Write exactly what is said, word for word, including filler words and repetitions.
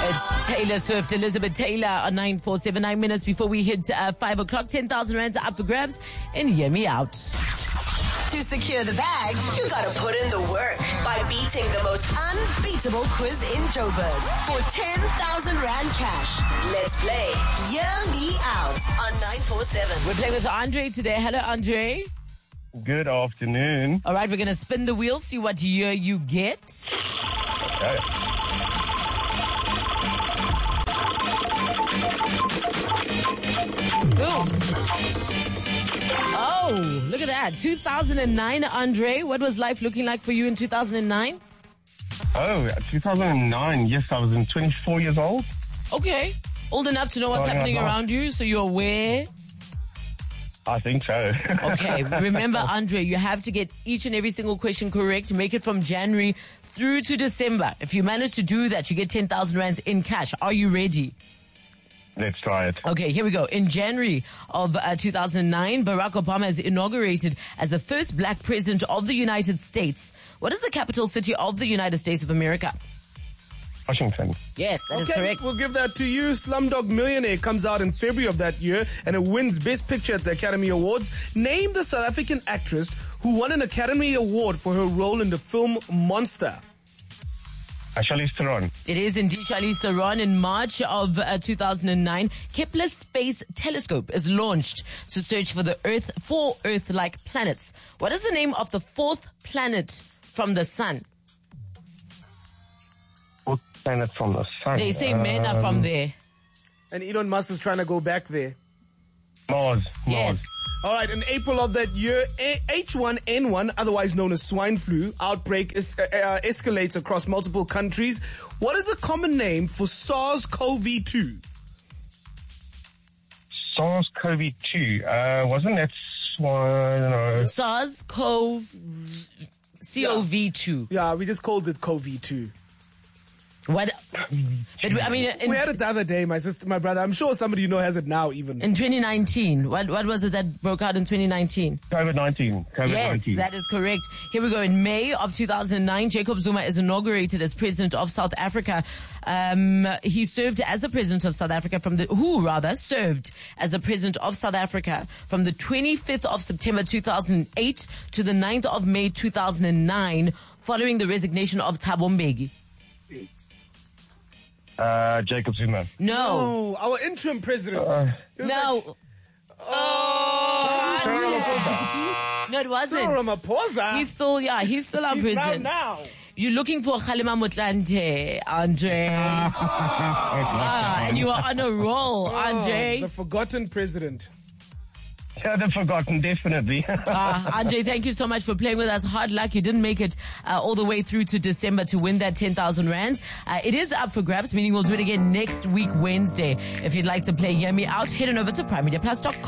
It's Taylor Swift, Elizabeth Taylor on nine four seven, nine minutes before we hit uh, five o'clock. ten thousand rands are up for grabs and hear me out. To secure the bag, you gotta put in the work by beating the most unbeatable quiz in Joburg for ten thousand rand cash. Let's play Hear Me Out on nine four seven. We're playing with Andre today. Hello, Andre. Good afternoon. All right, we're going to spin the wheel, see what year you get. Okay. Boom. Oh, look at that. two thousand nine, Andre. What was life looking like for you in two thousand nine? Oh, two thousand nine. Yes, I was in twenty-four years old. Okay. Old enough to know what's Oh, yeah, happening no. around you, so you're aware. I think so. Okay. Remember, Andre, you have to get each and every single question correct. Make it from January through to December. If you manage to do that, you get ten thousand rands in cash. Are you ready? Let's try it. Okay, here we go. In January of uh, two thousand nine, Barack Obama is inaugurated as the first black president of the United States. What is the capital city of the United States of America? Washington. Yes, that is Okay, correct. we'll give that to you. Slumdog Millionaire comes out in February of that year and it wins Best Picture at the Academy Awards. Name the South African actress who won an Academy Award for her role in the film Monster. Charlize Theron. It is indeed Charlize Theron. In March of uh, two thousand nine, Kepler Space Telescope is launched to search for the Earth, for Earth-like planets. What is the name of the fourth planet from the sun? What planet from the sun? They say men are from Um, there. And Elon Musk is trying to go back there. Mars. Mars. Yes. All right, in April of that year, A- H one N one, otherwise known as swine flu, outbreak is, uh, uh, escalates across multiple countries. What is a common name for SARS-C o V two? SARS-C o V two. Uh, wasn't that swine? No. SARS-C o V two. Yeah, we just called it C o V two. What? But we- I mean, in, We had it the other day, my sister, my brother. I'm sure somebody you know has it now even. in twenty nineteen, what what was it that broke out in twenty nineteen? COVID nineteen. COVID Yes, nineteen. that is correct. Here we go. In May of two thousand nine, Jacob Zuma is inaugurated as president of South Africa. Um, he served as the president of South Africa from the, who rather served as the president of South Africa from the twenty-fifth of September two thousand eight to the ninth of May two thousand nine, following the resignation of Thabo Mbeki. Uh, Jacob Zuma. No. Oh, our interim president. He was like, No. oh, No, it wasn't. Cyril Ramaphosa. He's still, yeah, he's still our He's president. now, now. You're looking for Kgalema Motlanthe, Andre. Ah, and you are on a roll, Andre. Oh, the forgotten president. Yeah, the forgotten, definitely. Ah, Andre, thank you so much for playing with us. Hard luck. You didn't make it uh, all the way through to December to win that ten thousand rands. Uh, it is up for grabs, meaning we'll do it again next week, Wednesday. If you'd like to play Hear Me Out, head on over to prime media plus dot com.